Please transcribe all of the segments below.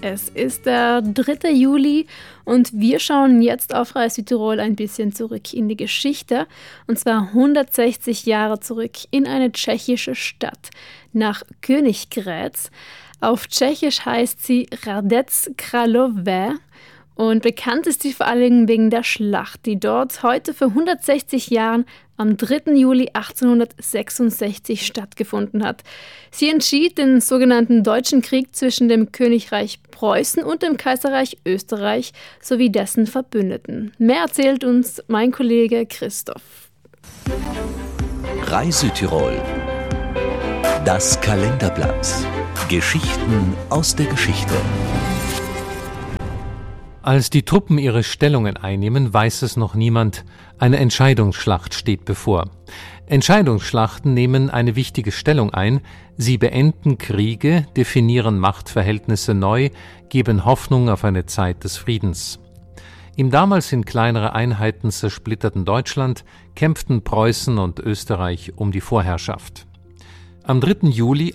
Es ist der 3. Juli und wir schauen jetzt auf Reis Südtirol ein bisschen zurück in die Geschichte. Und zwar 160 Jahre zurück in eine tschechische Stadt, nach Königgrätz. Auf Tschechisch heißt sie Hradec Králové. Und bekannt ist sie vor allem wegen der Schlacht, die dort heute vor 160 Jahren am 3. Juli 1866 stattgefunden hat. Sie entschied den sogenannten Deutschen Krieg zwischen dem Königreich Preußen und dem Kaiserreich Österreich sowie dessen Verbündeten. Mehr erzählt uns mein Kollege Christoph. Reis Südtirol. Das Kalenderblatt. Geschichten aus der Geschichte. Als die Truppen ihre Stellungen einnehmen, weiß es noch niemand. Eine Entscheidungsschlacht steht bevor. Entscheidungsschlachten nehmen eine wichtige Stellung ein. Sie beenden Kriege, definieren Machtverhältnisse neu, geben Hoffnung auf eine Zeit des Friedens. Im damals in kleinere Einheiten zersplitterten Deutschland kämpften Preußen und Österreich um die Vorherrschaft. Am 3. Juli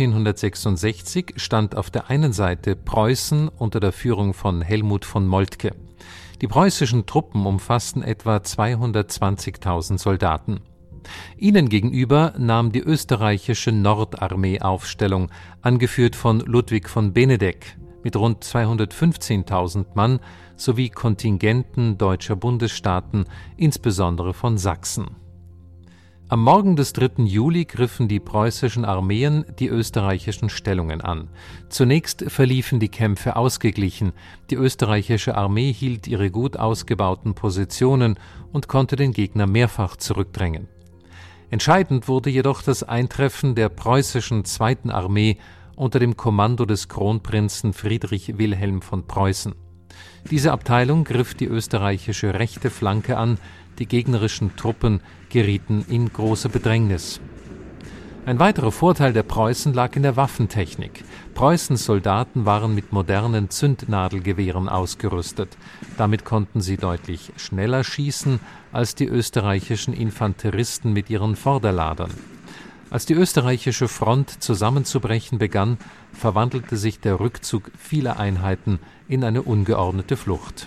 1866 stand auf der einen Seite Preußen unter der Führung von Helmut von Moltke. Die preußischen Truppen umfassten etwa 220.000 Soldaten. Ihnen gegenüber nahm die österreichische Nordarmee Aufstellung, angeführt von Ludwig von Benedek, mit rund 215.000 Mann sowie Kontingenten deutscher Bundesstaaten, insbesondere von Sachsen. Am Morgen des 3. Juli griffen die preußischen Armeen die österreichischen Stellungen an. Zunächst verliefen die Kämpfe ausgeglichen. Die österreichische Armee hielt ihre gut ausgebauten Positionen und konnte den Gegner mehrfach zurückdrängen. Entscheidend wurde jedoch das Eintreffen der preußischen 2. Armee unter dem Kommando des Kronprinzen Friedrich Wilhelm von Preußen. Diese Abteilung griff die österreichische rechte Flanke an. Die gegnerischen Truppen gerieten in große Bedrängnis. Ein weiterer Vorteil der Preußen lag in der Waffentechnik. Preußens Soldaten waren mit modernen Zündnadelgewehren ausgerüstet. Damit konnten sie deutlich schneller schießen als die österreichischen Infanteristen mit ihren Vorderladern. Als die österreichische Front zusammenzubrechen begann, verwandelte sich der Rückzug vieler Einheiten in eine ungeordnete Flucht.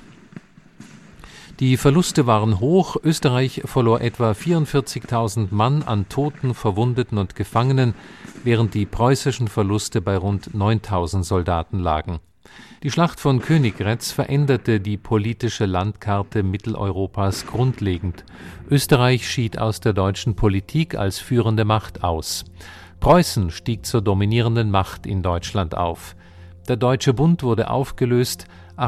Die Verluste waren hoch. Österreich verlor etwa 44.000 Mann an Toten, Verwundeten und Gefangenen, während die preußischen Verluste bei rund 9.000 Soldaten lagen. Die Schlacht von Königgrätz veränderte die politische Landkarte Mitteleuropas grundlegend. Österreich schied aus der deutschen Politik als führende Macht aus. Preußen stieg zur dominierenden Macht in Deutschland auf. Der Deutsche Bund wurde aufgelöst.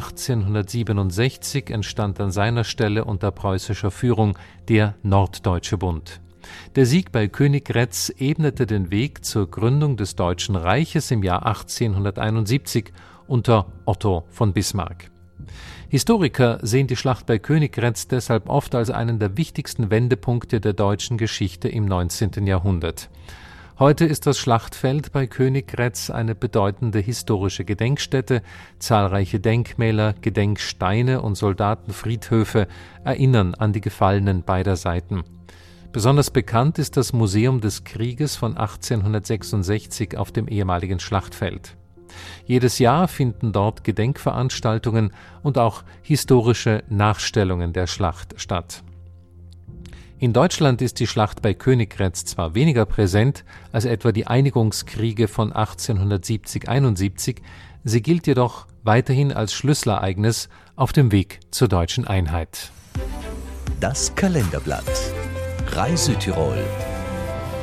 1867 entstand an seiner Stelle unter preußischer Führung der Norddeutsche Bund. Der Sieg bei Königgrätz ebnete den Weg zur Gründung des Deutschen Reiches im Jahr 1871 unter Otto von Bismarck. Historiker sehen die Schlacht bei Königgrätz deshalb oft als einen der wichtigsten Wendepunkte der deutschen Geschichte im 19. Jahrhundert. Heute ist das Schlachtfeld bei Königgrätz eine bedeutende historische Gedenkstätte. Zahlreiche Denkmäler, Gedenksteine und Soldatenfriedhöfe erinnern an die Gefallenen beider Seiten. Besonders bekannt ist das Museum des Krieges von 1866 auf dem ehemaligen Schlachtfeld. Jedes Jahr finden dort Gedenkveranstaltungen und auch historische Nachstellungen der Schlacht statt. In Deutschland ist die Schlacht bei Königgrätz zwar weniger präsent als etwa die Einigungskriege von 1870-71, sie gilt jedoch weiterhin als Schlüsselereignis auf dem Weg zur deutschen Einheit. Das Kalenderblatt. Reis Südtirol.